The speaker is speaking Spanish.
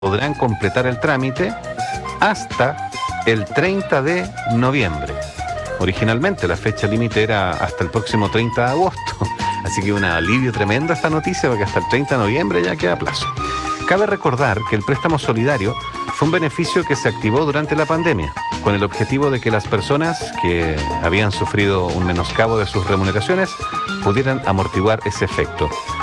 podrán completar el trámite hasta el 30 de noviembre. Originalmente la fecha límite era hasta el próximo 30 de agosto, así que un alivio tremendo esta noticia porque hasta el 30 de noviembre ya queda plazo. Cabe recordar que el préstamo solidario fue un beneficio que se activó durante la pandemia, con el objetivo de que las personas que habían sufrido un menoscabo de sus remuneraciones pudieran amortiguar ese efecto.